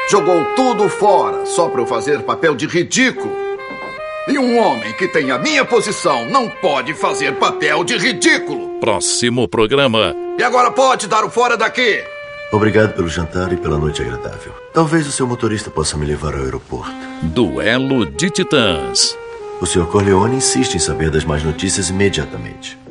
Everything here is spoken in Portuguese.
Jogou tudo fora só para eu fazer papel de ridículo. E um homem que tem a minha posição não pode fazer papel de ridículo. Próximo programa. E agora pode dar o fora daqui. Obrigado pelo jantar e pela noite agradável. Talvez o seu motorista possa me levar ao aeroporto. Duelo de Titãs. O Sr. Corleone insiste em saber das más notícias imediatamente.